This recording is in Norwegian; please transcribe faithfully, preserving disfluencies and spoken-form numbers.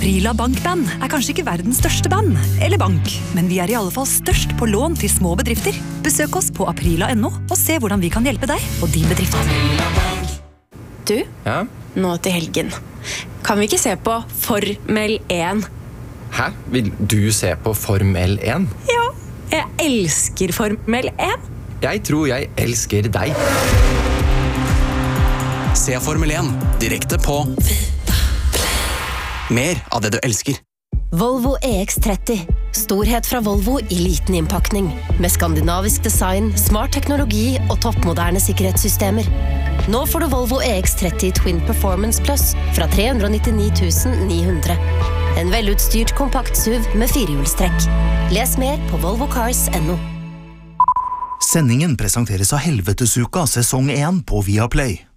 Aprila Bankband er kanskje ikke verdens største band, eller bank, men vi er i alle fall størst på lån til små bedrifter. Besøk oss på aprila punktum no og se hvordan vi kan hjelpe deg og din bedrift. Du, Ja? nå til helgen. Kan vi ikke se på Formel én? Hæ? Vil du se på Formel én? Ja, jeg elsker Formel én. Jeg tror jeg elsker deg. Se Formel én direkte på mer av det du elsker. Volvo E X tretti. Storhet fra Volvo i liten innpakning. Med skandinavisk design, smart teknologi og toppmoderne sikkerhetssystemer. Nå får du Volvo E X tretti Twin Performance Plus fra tre hundre nittini tusen ni hundre. En velutstyrt kompakt S U V med firehjulstrekk. Les mer på volvo cars punktum no. Sendingen presenteres av Helvetesuka sesong én på Viaplay.